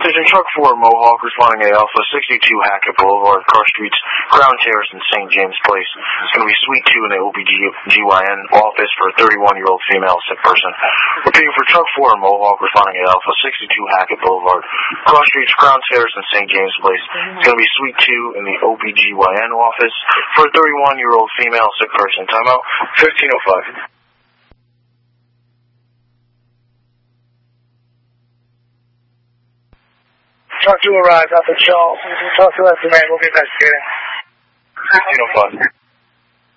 Attention Truck 4, Mohawk, responding to Alpha 62 Hackett Boulevard, Cross Streets, Crown Terrace, and St. James Place. It's going to be Suite 2 in the OBGYN office for a 31-year-old female sick person. Repeating for Truck 4, Mohawk, responding to Alpha 62 Hackett Boulevard, Cross Streets, Crown Terrace, and St. James Place. It's going to be Suite 2 in the OBGYN office for a 31-year-old female sick person. Timeout 15:05. Truck 2 arrives out the Charles. Talk to us, man. We'll be investigating. 15:05.